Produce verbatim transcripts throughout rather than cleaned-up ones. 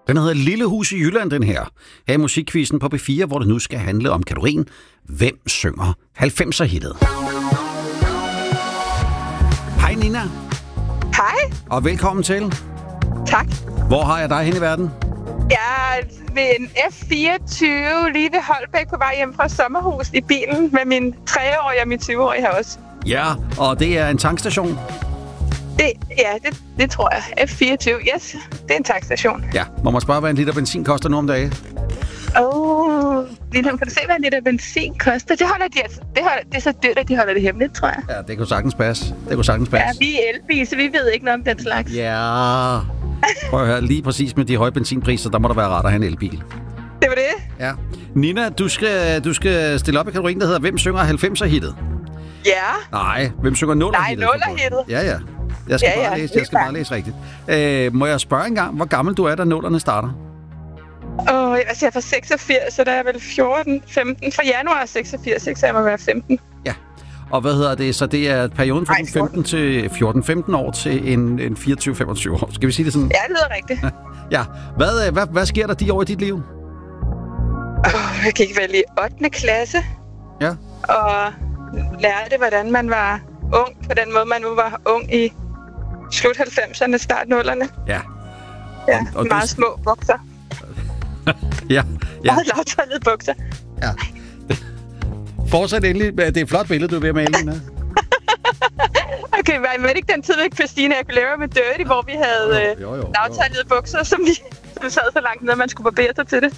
Den hedder Lille Hus i Jylland, den her. Her i musikquizzen på B fire, hvor det nu skal handle om kategorien Hvem synger halvfemser-hittet? Hej Nina. Hej. Og velkommen til. Tak. Hvor har jeg dig hen i verden? Jeg er ved en F fireogtyve lige ved Holbæk på vej hjem fra sommerhus i bilen med min treårige og min tyve-årige her også. Ja, og det er en tankstation. Det, ja, det, det tror jeg. F fireogtyve, yes. Det er en tankstation. Ja, må man spørge, hvad en liter benzin koster nu om dagen? Åh, oh, Lille, kan du se, hvad en liter benzin koster? Det holder de altså. Det, holder, det er så dyrt, at de holder det hemmeligt, tror jeg. Ja, det kunne sagtens passe. Det kunne sagtens passe. Ja, vi er elbil, så vi ved ikke noget om den slags. Ja. Prøv at høre, lige præcis med de høje benzinpriser, der må der være rart at have en elbil. Det var det? Ja. Nina, du skal, du skal stille op i kategorien, der hedder Hvem synger halvfemser-hittet? Ja. Nej, hvem synger nuller-hittet? Nej, nuller-hittet. Ja, ja. Jeg skal, ja, ja, bare, læse, jeg skal bare læse rigtigt. Øh, må jeg spørge engang, hvor gammel du er, da nullerne starter? Åh, oh, altså jeg er fra seksogfirs, så der er vel fjorten, femten. Fra januar seksogfirs, så jeg må være femten. Ja. Og hvad hedder det? Så det er perioden fra Ej, femten til fjorten femten år til en, en fireogtyve femogtyve år. Skal vi sige det sådan? Ja, det lyder rigtigt. Ja. Hvad, hvad, hvad sker der de år i dit liv? Oh, jeg gik vel i ottende klasse. Ja. Og lærte, hvordan man var ung, på den måde, man nu var ung i slut halvfemserne, start nullerne. Ja. Ja, og, og meget du... små bukser. ja, ja. Meget lavtallede bukser. Ja. Fortsæt endelig. Det er et flot billede, du er ved at male, Nina. Okay, var det ikke den tid med Christina Aguilera med Dirty, hvor vi havde jo, jo, jo, lavtallede bukser, som vi som sad så langt ned, at man skulle barbere sig til det?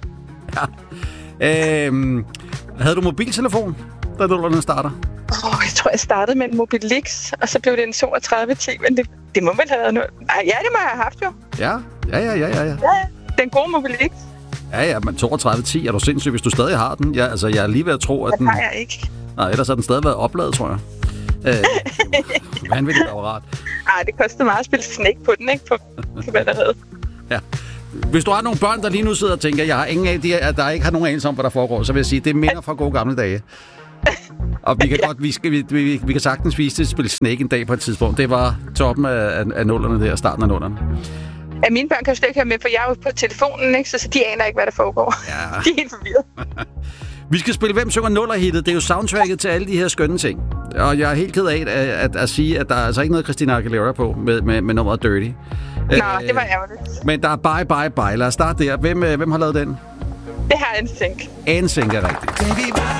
Ja. Øhm, havde du mobiltelefon, da nullerne starter? Åh, oh, jeg tror, jeg startede med en Mobilix, og så blev det en toogtredive ti, men det, det må vel have været noget. Nej, ja, det må jeg have haft jo. Ja, ja, ja, ja, ja. Ja, den gode Mobilix. Ja, ja, men toogtredive ti er du sindssygt, hvis du stadig har den. Ja, altså, jeg er lige ved at tro, at den... Det har jeg ikke. Nej, ellers har den stadig været opladet, tror jeg. Øh, vanvittigt apparat. Ej, det kostede meget at spille Snake på den, ikke? På, på batteriet. Ja. Hvis du har nogle børn, der lige nu sidder og tænker, jeg har ingen af de, at der ikke har nogen anelse om, hvad der foregår, så vil jeg sige, det minder fra gode gamle dage. Og vi kan ja. godt, vi, skal, vi, vi, vi kan sagtens vise det at spille Snake en dag på et tidspunkt. Det var toppen af, af, af nullerne der, starten af nullerne. Ja, mine børn kan jo slet ikke høre med, for jeg er jo på telefonen, ikke? Så, så de aner ikke, hvad der foregår. Ja. De er helt forvirret. Vi skal spille Hvem synger nuller-hittet. Det er jo soundtracket til alle de her skønne ting. Og jeg er helt ked af at, at, at sige, at der er altså ikke noget Christina Aguilera på med, med, med nummeret Dirty. Nå, øh, det var ærgerligt. Men der er Bye Bye Bye. Lad os starte der. Hvem, hvem har lavet den? Det har N Sync. N Sync er rigtigt.